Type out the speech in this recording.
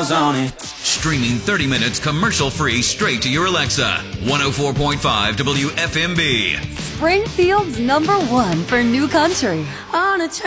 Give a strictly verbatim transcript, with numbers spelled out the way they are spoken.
stars on it. Streaming thirty minutes commercial-free straight to your Alexa. one oh four point five W F M B. Springfield's number one for new country. On a